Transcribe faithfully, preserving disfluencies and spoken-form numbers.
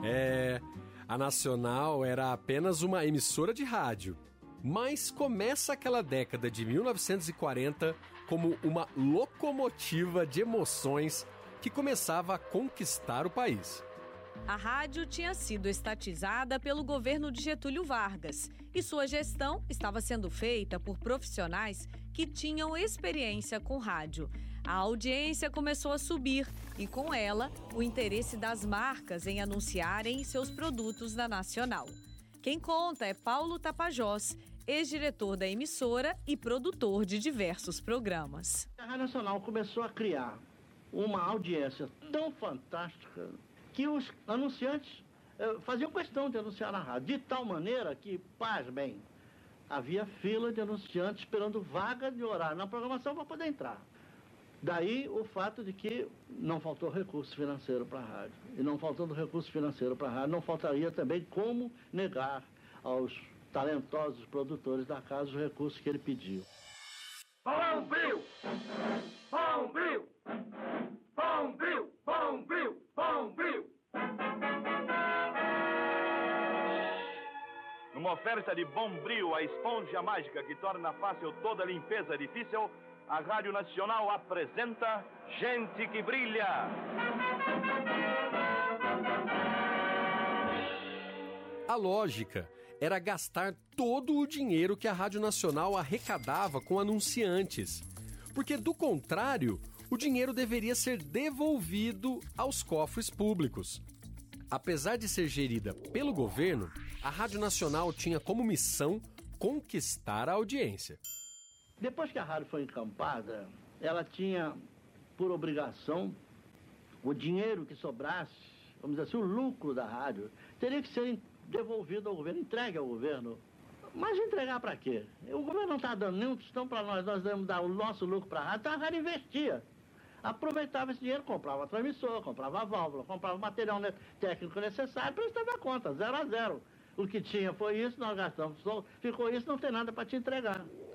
É, a Nacional era apenas uma emissora de rádio. Mas começa aquela década de mil novecentos e quarenta como uma locomotiva de emoções que começava a conquistar o país. A rádio tinha sido estatizada pelo governo de Getúlio Vargas e sua gestão estava sendo feita por profissionais que tinham experiência com rádio. A audiência começou a subir e, com ela, o interesse das marcas em anunciarem seus produtos na Nacional. Quem conta é Paulo Tapajós, ex-diretor da emissora e produtor de diversos programas. A Rádio Nacional começou a criar uma audiência tão fantástica que os anunciantes eh, faziam questão de anunciar na rádio, de tal maneira que, pasmem, havia fila de anunciantes esperando vaga de horário na programação para poder entrar. Daí o fato de que não faltou recurso financeiro para a rádio. E não faltando recurso financeiro para a rádio, não faltaria também como negar aos talentosos produtores da casa os recursos que ele pediu. Bombril! Bombril! Bombril! Bombril! Bombril! Numa oferta de Bombril, a esponja mágica que torna fácil toda limpeza difícil, a Rádio Nacional apresenta Gente que Brilha. A lógica era gastar todo o dinheiro que a Rádio Nacional arrecadava com anunciantes, porque, do contrário, o dinheiro deveria ser devolvido aos cofres públicos. Apesar de ser gerida pelo governo, a Rádio Nacional tinha como missão conquistar a audiência. Depois que a rádio foi encampada, ela tinha por obrigação o dinheiro que sobrasse, vamos dizer assim, o lucro da rádio, teria que ser devolvido ao governo, entregue ao governo. Mas entregar para quê? O governo não está dando nenhum tostão para nós, nós devemos dar o nosso lucro para a rádio, então a rádio investia. Aproveitava esse dinheiro, comprava transmissor, comprava a válvula, comprava o material técnico necessário, prestava a conta, zero a zero. O que tinha foi isso, nós gastamos, ficou isso, não tem nada para te entregar.